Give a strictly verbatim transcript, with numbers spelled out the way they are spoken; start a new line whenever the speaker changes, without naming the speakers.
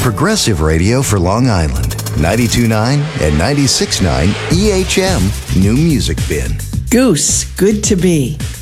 Progressive radio for Long Island. ninety-two point nine and ninety-six point nine E H M New Music Bin.
Goose, good to be.